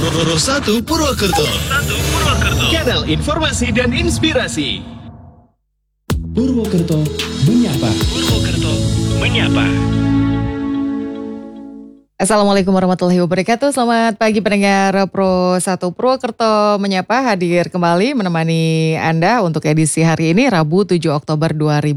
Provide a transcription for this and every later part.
Pro 1 Purwokerto. Kanal informasi dan inspirasi. Purwokerto menyapa. Assalamualaikum warahmatullahi wabarakatuh. Selamat pagi pendengar Pro 1 Purwokerto menyapa, hadir kembali menemani Anda untuk edisi hari ini Rabu 7 Oktober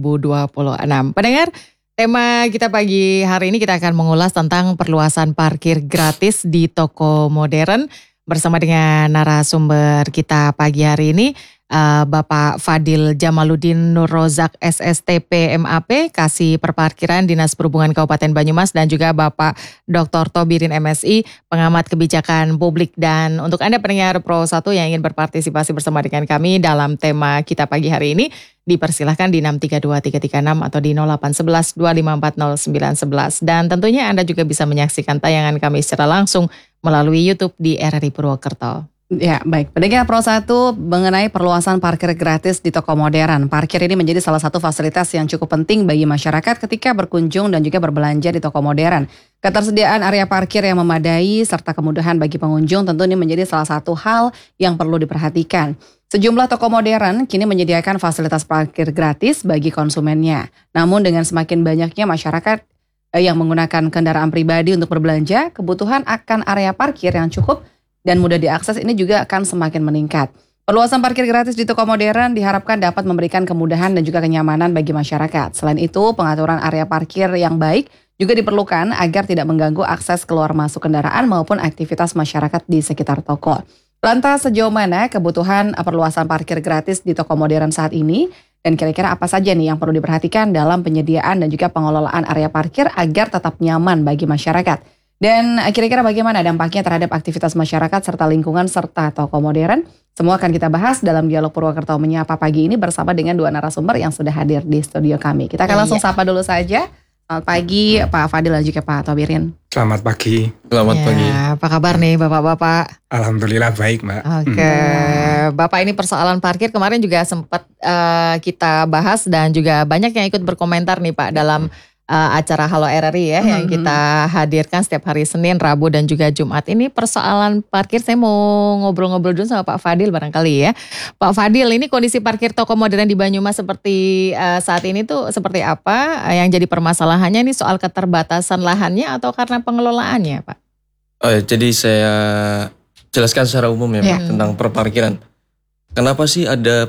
2026. Pendengar, tema kita pagi hari ini kita akan mengulas tentang perluasan parkir gratis di toko modern bersama dengan narasumber kita pagi hari ini. Bapak Fadil Jamaluddin Nur Rozak SSTP MAP, Kasih Perparkiran Dinas Perhubungan Kabupaten Banyumas, dan juga Bapak Dr. Tobirin MSI, pengamat kebijakan publik. Dan untuk Anda pendengar Pro 1 yang ingin berpartisipasi bersama dengan kami dalam tema kita pagi hari ini, dipersilahkan di 632336 atau di 0811 2540 911. Dan tentunya Anda juga bisa menyaksikan tayangan kami secara langsung melalui YouTube di RRI Purwokerto. Ya, baik. Pendengar Pro 1 mengenai perluasan parkir gratis di toko modern. Parkir ini menjadi salah satu fasilitas yang cukup penting bagi masyarakat ketika berkunjung dan juga berbelanja di toko modern. Ketersediaan area parkir yang memadai serta kemudahan bagi pengunjung tentu ini menjadi salah satu hal yang perlu diperhatikan. Sejumlah toko modern kini menyediakan fasilitas parkir gratis bagi konsumennya. Namun dengan semakin banyaknya masyarakat yang menggunakan kendaraan pribadi untuk berbelanja, kebutuhan akan area parkir yang cukup dan mudah diakses ini juga akan semakin meningkat. Perluasan parkir gratis di toko modern diharapkan dapat memberikan kemudahan dan juga kenyamanan bagi masyarakat. Selain itu, pengaturan area parkir yang baik juga diperlukan agar tidak mengganggu akses keluar masuk kendaraan maupun aktivitas masyarakat di sekitar toko. Lantas sejauh mana kebutuhan perluasan parkir gratis di toko modern saat ini? Dan kira-kira apa saja nih yang perlu diperhatikan dalam penyediaan dan juga pengelolaan area parkir agar tetap nyaman bagi masyarakat? Dan kira-kira bagaimana dampaknya terhadap aktivitas masyarakat serta lingkungan serta toko modern? Semua akan kita bahas dalam dialog Purwokerto Menyapa pagi ini bersama dengan dua narasumber yang sudah hadir di studio kami. Kita akan langsung sapa dulu saja. Selamat pagi Pak Fadil dan juga Pak Tobirin. Selamat pagi. Selamat pagi. Apa kabar nih Bapak-bapak? Alhamdulillah baik, Mbak. Oke. Bapak, ini persoalan parkir kemarin juga sempat kita bahas dan juga banyak yang ikut berkomentar nih Pak dalam acara Halo RRI ya yang kita hadirkan setiap hari Senin, Rabu dan juga Jumat. Ini persoalan parkir, saya mau ngobrol-ngobrol dulu sama Pak Fadil barangkali ya. Pak Fadil, ini kondisi parkir toko modern di Banyumas seperti saat ini tuh seperti apa? Yang jadi permasalahannya ini soal keterbatasan lahannya atau karena pengelolaannya Pak? Jadi saya jelaskan secara umum ya Pak, tentang perparkiran. Kenapa sih ada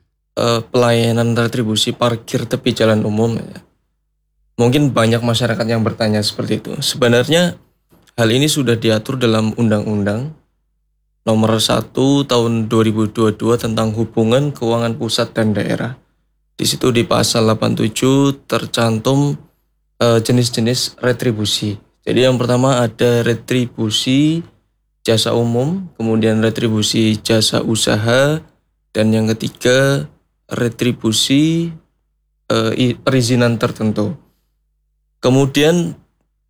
pelayanan retribusi parkir tepi jalan umum ya? Mungkin banyak masyarakat yang bertanya seperti itu. Sebenarnya hal ini sudah diatur dalam Undang-Undang Nomor 1 Tahun 2022 tentang Hubungan Keuangan Pusat dan Daerah. Di situ di pasal 87 tercantum jenis-jenis retribusi. Jadi yang pertama ada retribusi jasa umum, kemudian retribusi jasa usaha, dan yang ketiga retribusi perizinan tertentu. Kemudian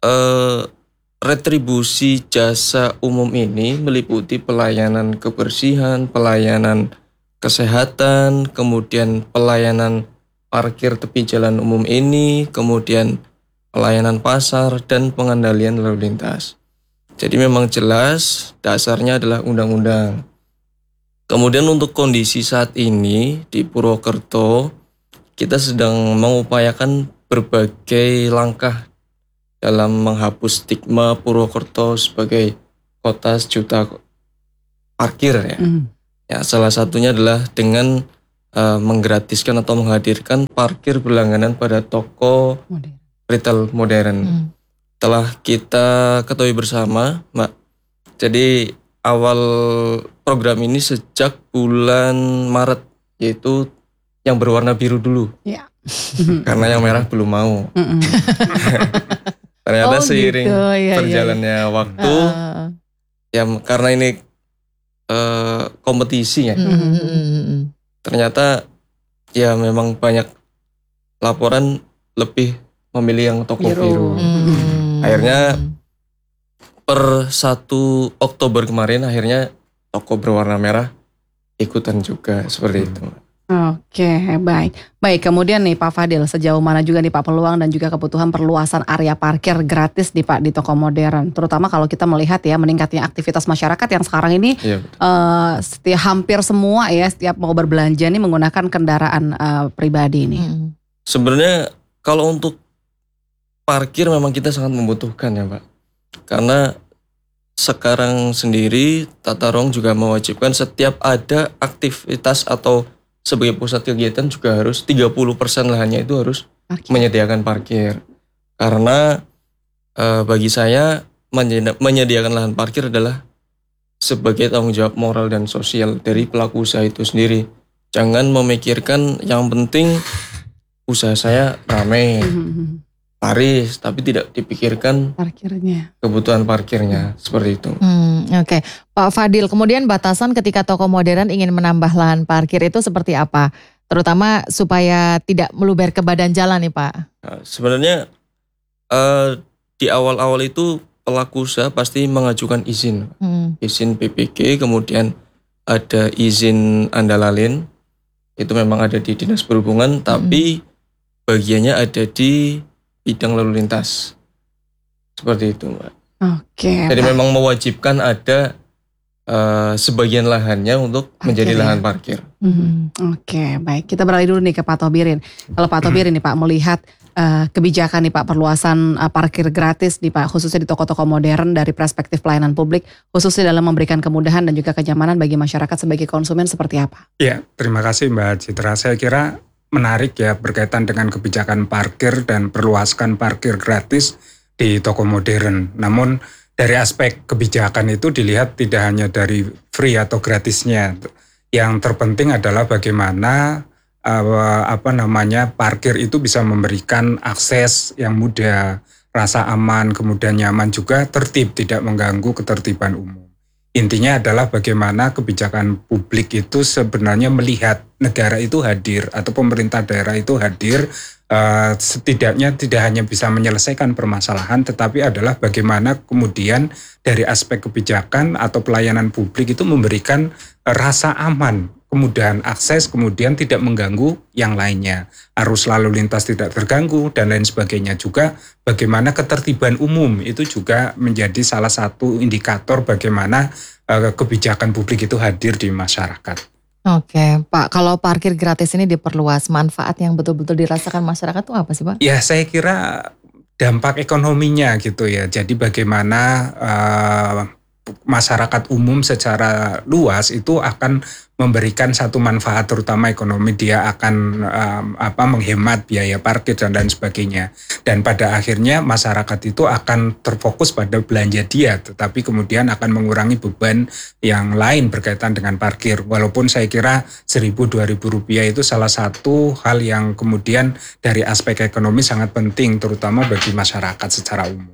retribusi jasa umum ini meliputi pelayanan kebersihan, pelayanan kesehatan, kemudian pelayanan parkir tepi jalan umum ini, kemudian pelayanan pasar dan pengendalian lalu lintas. Jadi memang jelas dasarnya adalah undang-undang. Kemudian untuk kondisi saat ini di Purwokerto, kita sedang mengupayakan berbagai langkah dalam menghapus stigma Purwokerto sebagai kota sejuta parkir ya. Ya, salah satunya adalah dengan menggratiskan atau menghadirkan parkir berlangganan pada toko retail modern. Telah kita ketahui bersama, Mbak. Jadi awal program ini sejak bulan Maret, yaitu yang berwarna biru dulu. Ya. Karena yang merah belum mau. Ternyata seiring gitu, berjalannya waktu, ya karena ini kompetisi ya. Ternyata ya memang banyak laporan lebih memilih yang toko biru. Akhirnya per 1 Oktober kemarin akhirnya toko berwarna merah ikutan juga seperti itu. Oke, baik. Baik, kemudian nih Pak Fadil, sejauh mana juga nih Pak peluang dan juga kebutuhan perluasan area parkir gratis nih Pak di toko modern. Terutama kalau kita melihat ya meningkatnya aktivitas masyarakat yang sekarang ini Iya, betul. hampir semua ya setiap mau berbelanja nih menggunakan kendaraan pribadi nih. Sebenarnya kalau untuk parkir memang kita sangat membutuhkan ya Pak. Karena sekarang sendiri Tata Ruang juga mewajibkan setiap ada aktivitas atau sebagai pusat kegiatan juga harus 30% lahannya itu harus Parkir. menyediakan parkir. Karena bagi saya menyediakan lahan parkir adalah sebagai tanggung jawab moral dan sosial dari pelaku usaha itu sendiri. Jangan memikirkan yang penting usaha saya ramai, laris, tapi tidak dipikirkan Parkirnya. kebutuhan parkirnya, seperti itu. Oke, Pak Fadil, kemudian batasan ketika toko modern ingin menambah lahan parkir itu seperti apa? Terutama supaya tidak meluber ke badan jalan nih Pak. Nah, sebenarnya di awal-awal itu pelaku usaha pasti mengajukan izin. Izin PPG, kemudian ada izin Andalalin, itu memang ada di Dinas Perhubungan, tapi bagiannya ada di bidang lalu lintas. Seperti itu, Mbak. Oke. Jadi Pak. memang mewajibkan ada sebagian lahannya untuk menjadi Parkir ya. lahan parkir. Oke, baik. Kita beralih dulu nih ke Pak Tobirin. Kalau Pak Tobirin nih Pak melihat kebijakan nih Pak perluasan parkir gratis nih Pak khususnya di toko-toko modern dari perspektif pelayanan publik khususnya dalam memberikan kemudahan dan juga kenyamanan bagi masyarakat sebagai konsumen seperti apa? Ya, terima kasih Mbak Citra. Saya kira menarik ya berkaitan dengan kebijakan parkir dan perluaskan parkir gratis di toko modern. Namun dari aspek kebijakan itu dilihat tidak hanya dari free atau gratisnya. Yang terpenting adalah bagaimana parkir itu bisa memberikan akses yang mudah, rasa aman, kemudian nyaman juga tertib, tidak mengganggu ketertiban umum. Intinya adalah bagaimana kebijakan publik itu sebenarnya melihat negara itu hadir atau pemerintah daerah itu hadir setidaknya tidak hanya bisa menyelesaikan permasalahan tetapi adalah bagaimana kemudian dari aspek kebijakan atau pelayanan publik itu memberikan rasa aman, kemudahan akses, kemudian tidak mengganggu yang lainnya. Arus lalu lintas tidak terganggu dan lain sebagainya juga. Bagaimana ketertiban umum itu juga menjadi salah satu indikator bagaimana kebijakan publik itu hadir di masyarakat. Oke, Pak, kalau parkir gratis ini diperluas, manfaat yang betul-betul dirasakan masyarakat itu apa sih Pak? Ya, saya kira dampak ekonominya gitu ya. Jadi bagaimana masyarakat umum secara luas itu akan memberikan satu manfaat terutama ekonomi, dia akan menghemat biaya parkir dan lain sebagainya. Dan pada akhirnya masyarakat itu akan terfokus pada belanja dia, tetapi kemudian akan mengurangi beban yang lain berkaitan dengan parkir. Walaupun saya kira Rp1.000-2.000 itu salah satu hal yang kemudian dari aspek ekonomi sangat penting terutama bagi masyarakat secara umum.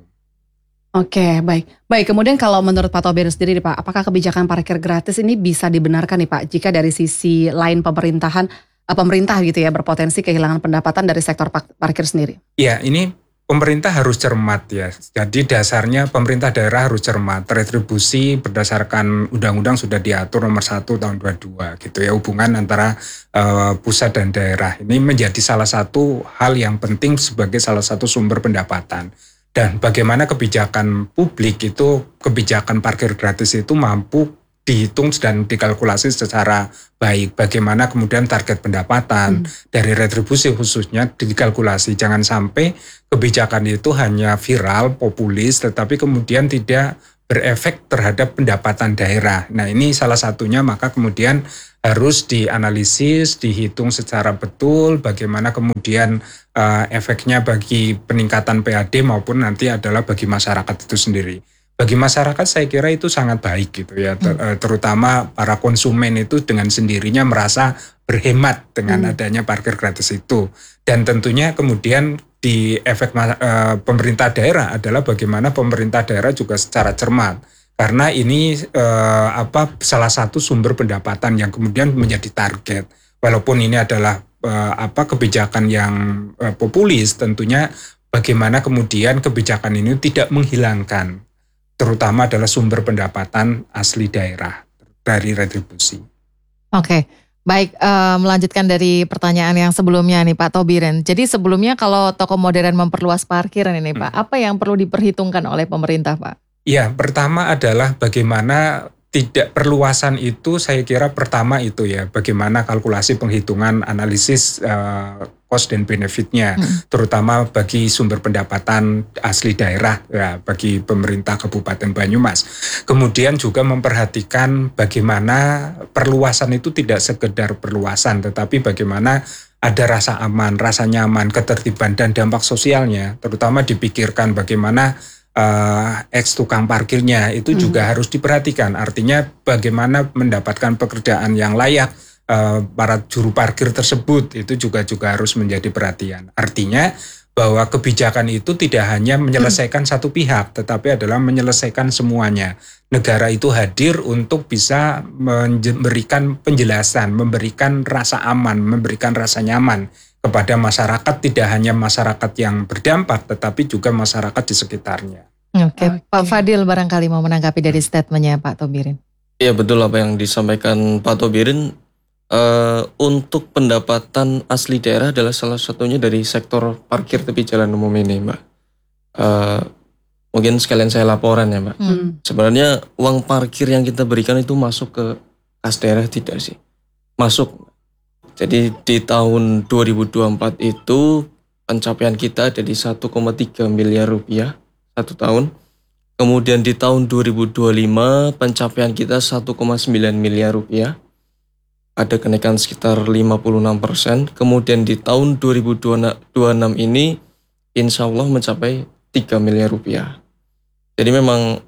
Oke, baik. Baik, kemudian kalau menurut Pak Tobirin sendiri nih Pak, apakah kebijakan parkir gratis ini bisa dibenarkan nih Pak jika dari sisi lain pemerintah gitu ya berpotensi kehilangan pendapatan dari sektor parkir sendiri? Ya, ini pemerintah harus cermat ya. Jadi dasarnya pemerintah daerah harus cermat. Retribusi berdasarkan undang-undang sudah diatur nomor 1 tahun 22 gitu ya. Hubungan antara pusat dan daerah ini menjadi salah satu hal yang penting sebagai salah satu sumber pendapatan. Dan bagaimana kebijakan publik itu, kebijakan parkir gratis itu mampu dihitung dan dikalkulasi secara baik. Bagaimana kemudian target pendapatan dari retribusi khususnya dikalkulasi. Jangan sampai kebijakan itu hanya viral, populis, tetapi kemudian tidak berefek terhadap pendapatan daerah. Nah ini salah satunya maka kemudian harus dianalisis, dihitung secara betul bagaimana kemudian efeknya bagi peningkatan PAD maupun nanti adalah bagi masyarakat itu sendiri. Bagi masyarakat saya kira itu sangat baik gitu ya, terutama para konsumen itu dengan sendirinya merasa berhemat dengan adanya parkir gratis itu. Dan tentunya kemudian di efek pemerintah daerah adalah bagaimana pemerintah daerah juga secara cermat. Karena ini salah satu sumber pendapatan yang kemudian menjadi target. Walaupun ini adalah kebijakan yang populis, tentunya bagaimana kemudian kebijakan ini tidak menghilangkan, terutama adalah sumber pendapatan asli daerah dari retribusi. Oke, Baik, melanjutkan dari pertanyaan yang sebelumnya nih Pak Tobirin. Jadi sebelumnya kalau toko modern memperluas parkiran ini Pak, apa yang perlu diperhitungkan oleh pemerintah Pak? Ya, pertama adalah bagaimana tidak perluasan itu, saya kira pertama itu ya, bagaimana kalkulasi penghitungan analisis cost dan benefitnya, terutama bagi sumber pendapatan asli daerah, ya, bagi pemerintah Kabupaten Banyumas. Kemudian juga memperhatikan bagaimana perluasan itu tidak sekedar perluasan, tetapi bagaimana ada rasa aman, rasa nyaman, ketertiban dan dampak sosialnya, terutama dipikirkan bagaimana ex tukang parkirnya itu juga harus diperhatikan. Artinya bagaimana mendapatkan pekerjaan yang layak para juru parkir tersebut itu juga harus menjadi perhatian. Artinya bahwa kebijakan itu tidak hanya menyelesaikan satu pihak, tetapi adalah menyelesaikan semuanya. Negara itu hadir untuk bisa memberikan penjelasan, memberikan rasa aman, memberikan rasa nyaman kepada masyarakat, tidak hanya masyarakat yang berdampak, tetapi juga masyarakat di sekitarnya. Oke. Pak Fadil barangkali mau menanggapi dari statementnya Pak Tobirin. Iya betul apa yang disampaikan Pak Tobirin. Untuk pendapatan asli daerah adalah salah satunya dari sektor parkir tepi jalan umum ini Mbak. Mungkin sekalian saya laporan ya Mbak. Sebenarnya uang parkir yang kita berikan itu masuk ke kas daerah tidak sih? Masuk. Jadi di tahun 2024 itu pencapaian kita ada di 1,3 miliar rupiah satu tahun. Kemudian di tahun 2025 pencapaian kita 1,9 miliar rupiah. Ada kenaikan sekitar 56%. Kemudian di tahun 2026 ini insya Allah mencapai 3 miliar rupiah. Jadi memang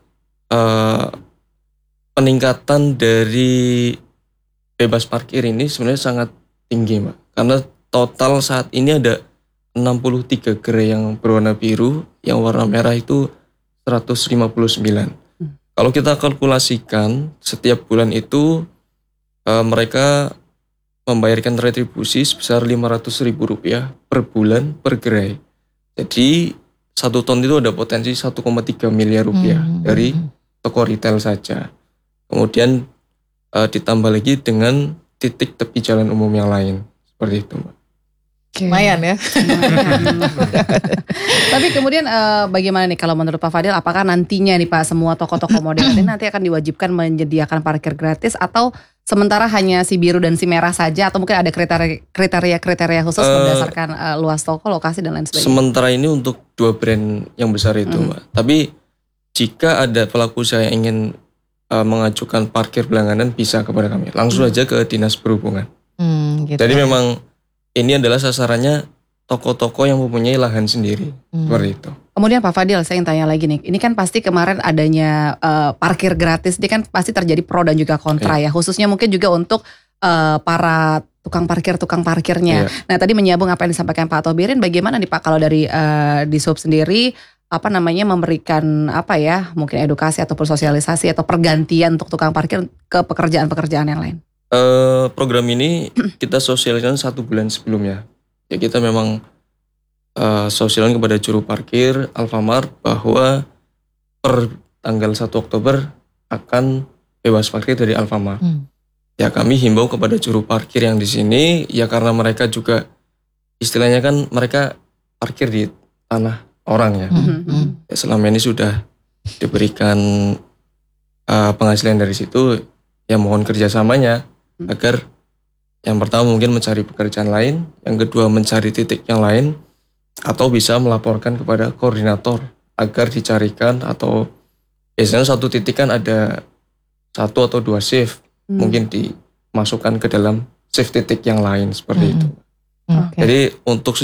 peningkatan dari bebas parkir ini sebenarnya sangat tinggi Mbak. Karena total saat ini ada 63 gerai yang berwarna biru, yang warna merah itu 159. Kalau kita kalkulasikan setiap bulan itu mereka membayarkan retribusi sebesar Rp500.000 per bulan per gerai. Jadi 1 ton itu ada potensi 1,3 miliar rupiah dari toko retail saja. Kemudian ditambah lagi dengan titik tepi jalan umum yang lain. Seperti itu Mbak. Lumayan ya. Tapi kemudian bagaimana nih kalau menurut Pak Fadil, apakah nantinya nih Pak semua toko-toko modern ini nanti akan diwajibkan menyediakan parkir gratis atau sementara hanya si biru dan si merah saja, atau mungkin ada kriteria khusus berdasarkan luas toko, lokasi dan lain sebagainya? Sementara ini untuk 2 brand yang besar itu Mbak. Tapi jika ada pelaku usaha yang ingin mengajukan parkir berlangganan bisa kepada kami. Langsung aja ke Dinas Perhubungan. Gitu. Jadi memang ini adalah sasarannya toko-toko yang mempunyai lahan sendiri. Seperti itu. Kemudian Pak Fadil, saya ingin tanya lagi nih. Ini kan pasti kemarin adanya parkir gratis, ini kan pasti terjadi pro dan juga kontra ya. Khususnya mungkin juga untuk para tukang parkirnya. Nah tadi menyambung apa yang disampaikan Pak Tobirin, bagaimana nih Pak kalau dari Disub sendiri memberikan mungkin edukasi ataupun sosialisasi atau pergantian untuk tukang parkir ke pekerjaan-pekerjaan yang lain? Program ini kita sosialisasikan 1 bulan sebelumnya. Ya kita memang sosialisasi kepada juru parkir Alfamart bahwa per tanggal 1 Oktober akan bebas parkir dari Alfamart. Ya kami himbau kepada juru parkir yang di sini ya karena mereka juga istilahnya kan mereka parkir di tanah orang ya. Ya selama ini sudah diberikan penghasilan dari situ, ya mohon kerjasamanya agar yang pertama mungkin mencari pekerjaan lain, yang kedua mencari titik yang lain, atau bisa melaporkan kepada koordinator agar dicarikan, atau biasanya satu titik kan ada 1 atau 2 shift, mungkin dimasukkan ke dalam shift titik yang lain seperti itu. Okay. Jadi untuk